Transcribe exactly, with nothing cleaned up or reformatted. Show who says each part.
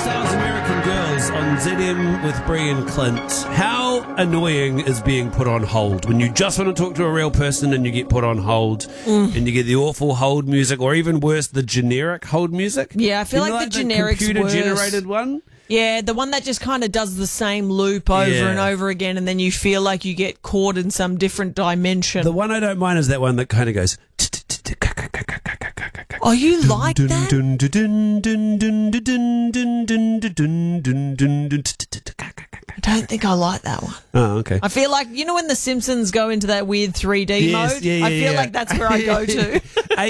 Speaker 1: Styles American Girls on Z M with Bree and Clint. How annoying is being put on hold when you just want to talk to a real person and you get put on hold
Speaker 2: Mm.
Speaker 1: and you get the awful hold music, or even worse, the generic hold music?
Speaker 2: Yeah, I feel
Speaker 1: You know,
Speaker 2: like the generic's
Speaker 1: computer
Speaker 2: worse.
Speaker 1: generated one.
Speaker 2: Yeah, the one that just kind of does the same loop over
Speaker 1: Yeah.
Speaker 2: and over again, and then you feel like you get caught in some different dimension.
Speaker 1: The one I don't mind is that one that kind of goes.
Speaker 2: Oh, you like that? I don't think I like that one.
Speaker 1: Oh, okay.
Speaker 2: I feel like, you know when the Simpsons go into that weird three D
Speaker 1: Yes,
Speaker 2: mode?
Speaker 1: yeah, yeah,
Speaker 2: I feel
Speaker 1: yeah.
Speaker 2: like that's where I go to.